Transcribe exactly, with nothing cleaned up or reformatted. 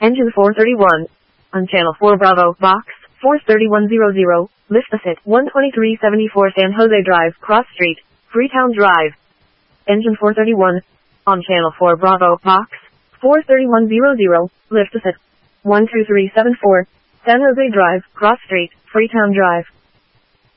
Engine four thirty-one. On channel four Bravo, box, four thirty-one hundred, lift the fit, one twenty-three seventy-four San Jose Drive, Cross Street, Freetown Drive. Engine four thirty-one. On channel four Bravo, box, four thirty-one hundred, lift the fit, one two three seven four, San Jose Drive, Cross Street, Freetown Drive.